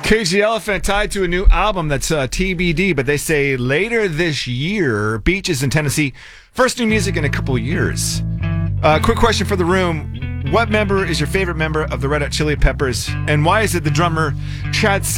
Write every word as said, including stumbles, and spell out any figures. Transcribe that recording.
Cage the Elephant tied to a new album that's uh, T B D, but they say later this year. Beaches in Tennessee. First new music in a couple of years. Uh, quick question for the room. What member is your favorite member of the Red Hot Chili Peppers, and why is it the drummer Chad